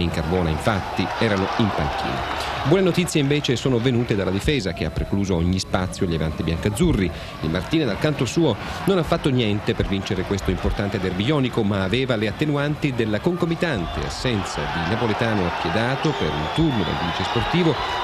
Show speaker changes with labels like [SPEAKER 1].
[SPEAKER 1] Incarbona infatti erano in panchina. Buone notizie invece sono venute dalla difesa, che ha precluso ogni spazio agli avanti biancazzurri. Di Martina dal canto suo non ha fatto niente per vincere questo importante derby ionico, ma aveva le attenuanti della concomitante assenza di Napoletano appiedato per un turno dal giudice sportivo